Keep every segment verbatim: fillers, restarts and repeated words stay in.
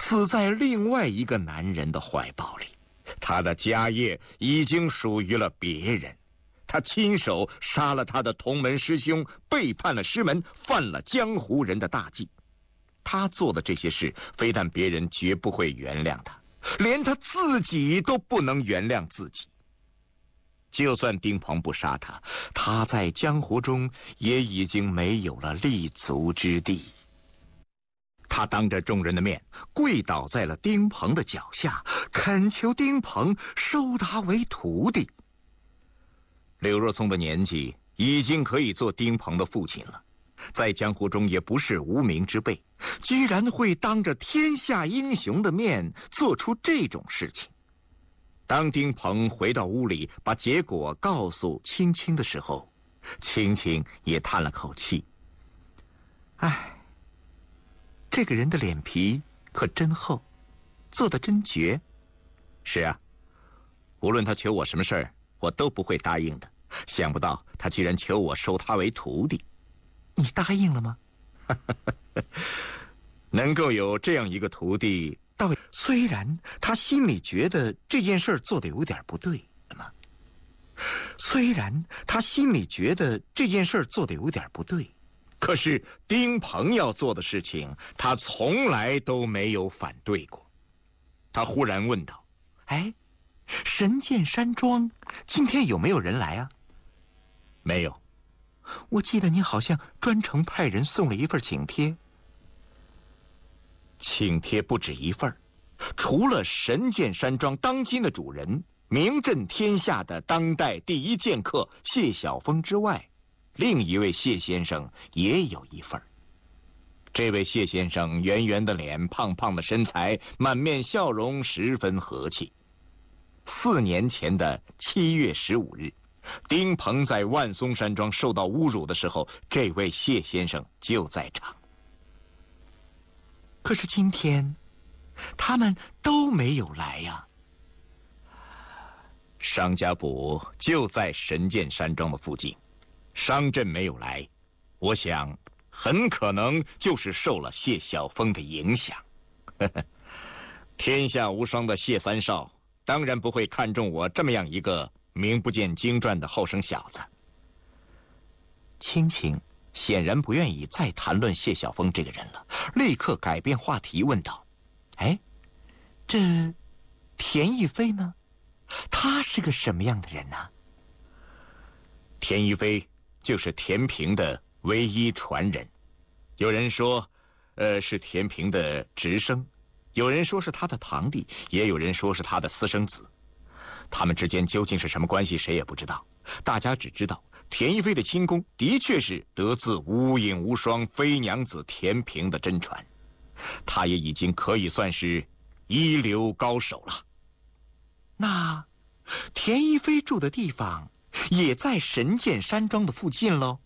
死在另外一个男人的怀抱里。他的家业已经属于了别人，他亲手杀了他的同门师兄，背叛了师门，犯了江湖人的大忌。他做的这些事，非但别人绝不会原谅他，连他自己都不能原谅自己。就算丁鹏不杀他，他在江湖中也已经没有了立足之地。他当着众人的面跪倒在了丁鹏的脚下，恳求丁鹏收他为徒弟。柳若松的年纪已经可以做丁鹏的父亲了，在江湖中也不是无名之辈，居然会当着天下英雄的面做出这种事情。当丁鹏回到屋里把结果告诉青青的时候，青青也叹了口气，唉，这个人的脸皮可真厚，做得真绝。是啊，无论他求我什么事儿，我都不会答应的。想不到他居然求我收他为徒弟。你答应了吗？能够有这样一个徒弟，倒虽然他心里觉得这件事做得有点不对嘛，虽然他心里觉得这件事做得有点不对，可是丁鹏要做的事情，他从来都没有反对过。他忽然问道：“哎，神剑山庄今天有没有人来啊？”“没有。”“我记得你好像专程派人送了一份请帖。”“请帖不止一份，除了神剑山庄当今的主人，名震天下的当代第一剑客谢晓峰之外，另一位谢先生也有一份。这位谢先生圆圆的脸，胖胖的身材，满面笑容，十分和气。四年前的七月十五日，丁鹏在万松山庄受到侮辱的时候，这位谢先生就在场。可是今天他们都没有来呀。商家堡就在神剑山庄的附近，商镇没有来，我想很可能就是受了谢晓峰的影响。天下无双的谢三少当然不会看中我这么样一个名不见经传的后生小子。青青显然不愿意再谈论谢晓峰这个人了，立刻改变话题问道：“哎，这田一飞呢？他是个什么样的人呢？”田一飞就是田平的唯一传人，有人说，呃，是田平的直生，有人说是他的堂弟，也有人说是他的私生子。他们之间究竟是什么关系，谁也不知道。大家只知道田一飞的轻功的确是得自无影无双飞娘子田平的真传，他也已经可以算是一流高手了。那田一飞住的地方也在神剑山庄的附近喽？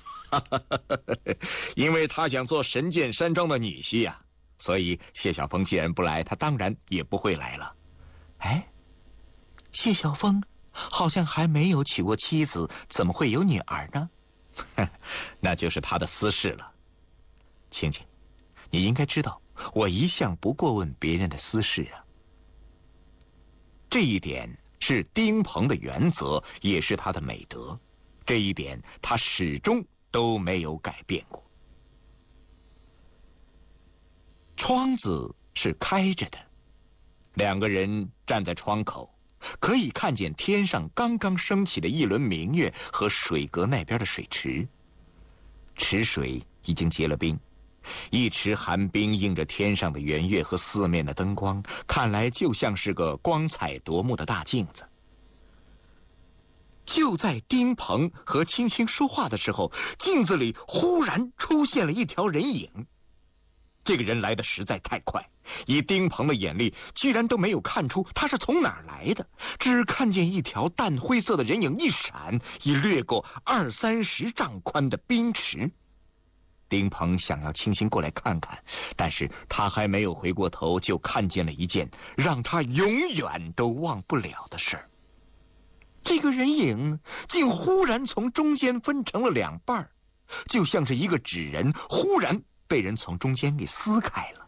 因为他想做神剑山庄的女婿呀、啊，所以谢晓峰既然不来，他当然也不会来了。哎，谢晓峰好像还没有娶过妻子，怎么会有女儿呢？那就是他的私事了。青青，你应该知道，我一向不过问别人的私事啊。这一点是丁鹏的原则，也是他的美德，这一点他始终都没有改变过。窗子是开着的，两个人站在窗口，可以看见天上刚刚升起的一轮明月和水阁那边的水池。池水已经结了冰，一池寒冰映着天上的圆月和四面的灯光，看来就像是个光彩夺目的大镜子。就在丁鹏和青青说话的时候，镜子里忽然出现了一条人影。这个人来得实在太快，以丁鹏的眼力居然都没有看出他是从哪儿来的，只看见一条淡灰色的人影一闪，已掠过二三十丈宽的冰池。丁鹏想要青青过来看看，但是他还没有回过头，就看见了一件让他永远都忘不了的事儿。这个人影竟忽然从中间分成了两半，就像是一个纸人忽然被人从中间给撕开了。